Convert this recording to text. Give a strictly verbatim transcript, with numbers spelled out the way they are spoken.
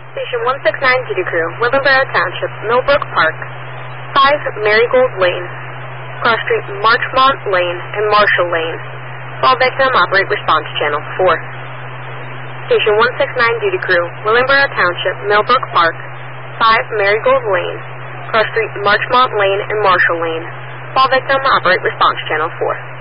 Station one six nine Duty Crew, Willingboro Township, Millbrook Park, five Marigold Lane, Cross Street, Marchmont Lane, and Marshall Lane. Fall victim, operate response channel four. Station one six nine Duty Crew, Willingboro Township, Millbrook Park, five Marigold Lane, Cross Street, Marchmont Lane, and Marshall Lane. Fall victim, operate response channel four.